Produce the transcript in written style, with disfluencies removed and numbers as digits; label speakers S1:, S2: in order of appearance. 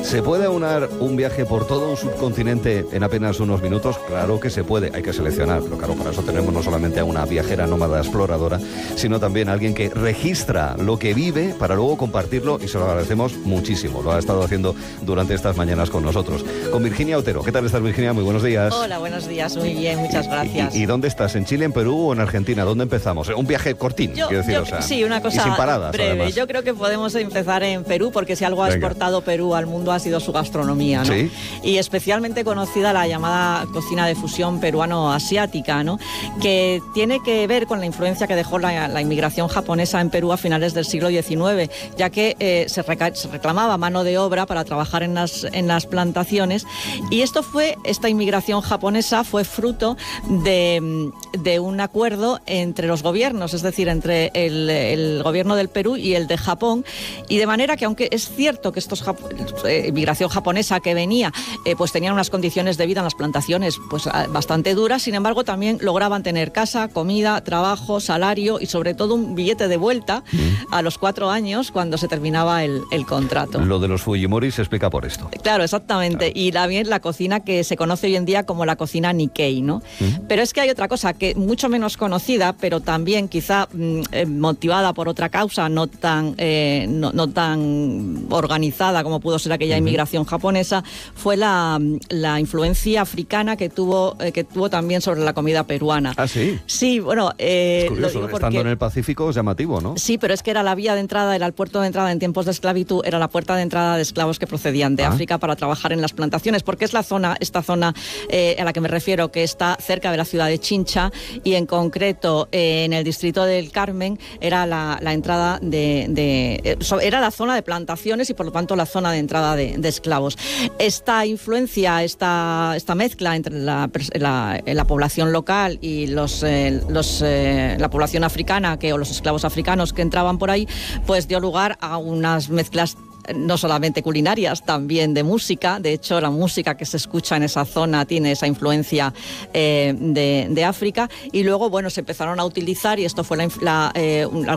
S1: ¿Se puede aunar un viaje por todo un subcontinente en apenas unos minutos? Claro que se puede, hay que seleccionar, pero claro, para eso tenemos no solamente a una viajera nómada exploradora, sino también a alguien que registra lo que vive para luego compartirlo, y se lo agradecemos muchísimo. Lo ha estado haciendo durante estas mañanas con nosotros. Con Virginia Otero. ¿Qué tal estás, Virginia? Muy buenos días.
S2: Hola, buenos días. Muy bien, muchas gracias.
S1: ¿Y dónde estás? ¿En Chile, en Perú o en Argentina? ¿Dónde empezamos? Un viaje cortín, quiero decir, o sea,
S2: sí, una cosa
S1: y sin paradas,
S2: breve.
S1: Además.
S2: Yo creo que podemos empezar en Perú, porque si algo ha exportado Perú al mundo ha sido su gastronomía, ¿no?
S1: Sí.
S2: Y especialmente conocida la llamada cocina de fusión peruano-asiática, ¿no? Que tiene que ver con la influencia que dejó la inmigración japonesa en Perú a finales del siglo XIX, ya que se reclamaba mano de obra para trabajar en las plantaciones, y esta inmigración japonesa fue fruto de un acuerdo entre los gobiernos, es decir, entre el gobierno del Perú y el de Japón, y de manera que, aunque es cierto que inmigración japonesa que venía, pues tenían unas condiciones de vida en las plantaciones pues bastante duras, sin embargo también lograban tener casa, comida, trabajo, salario y sobre todo un billete de vuelta a los 4 años cuando se terminaba el contrato.
S1: Lo de los Fujimori se explica por esto.
S2: Claro, exactamente. Claro. Y también la cocina que se conoce hoy en día como la cocina Nikkei, ¿no? Pero es que hay otra cosa que mucho menos conocida, pero también quizá motivada por otra causa, no tan organizada como pudo ser aquella inmigración japonesa, fue la influencia africana que tuvo también sobre la comida peruana.
S1: ¿Ah, sí?
S2: Sí, bueno...
S1: es curioso, estando en el Pacífico es llamativo, ¿no?
S2: Sí, pero es que era la vía de entrada, era el puerto de entrada en tiempos de esclavitud, era la puerta de entrada de esclavos que procedían de África para trabajar en las plantaciones, porque es esta zona a la que me refiero, que está cerca de la ciudad de Chincha, y en concreto en el distrito del Carmen era la entrada era la zona de plantaciones y por lo tanto la zona de entrada de esclavos. Esta influencia, esta mezcla entre la población local y la población africana o los esclavos africanos que entraban por ahí, pues dio lugar a unas mezclas no solamente culinarias, también de música. De hecho, la música que se escucha en esa zona tiene esa influencia de África. Y luego, bueno, se empezaron a utilizar, y esto fue